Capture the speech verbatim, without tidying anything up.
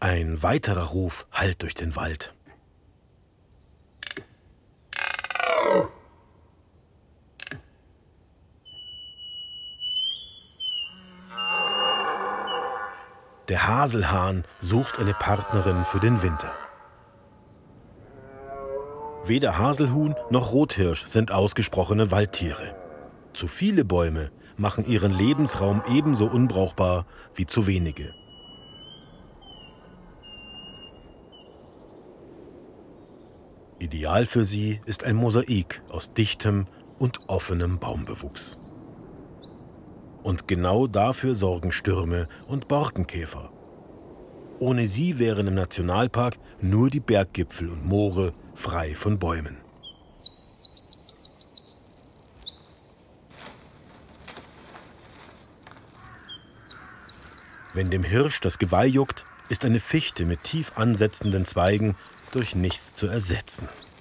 Ein weiterer Ruf hallt durch den Wald. Der Haselhahn sucht eine Partnerin für den Winter. Weder Haselhuhn noch Rothirsch sind ausgesprochene Waldtiere. Zu viele Bäume machen ihren Lebensraum ebenso unbrauchbar wie zu wenige. Ideal für sie ist ein Mosaik aus dichtem und offenem Baumbewuchs. Und genau dafür sorgen Stürme und Borkenkäfer. Ohne sie wären im Nationalpark nur die Berggipfel und Moore frei von Bäumen. Wenn dem Hirsch das Geweih juckt, ist eine Fichte mit tief ansetzenden Zweigen durch nichts zu ersetzen.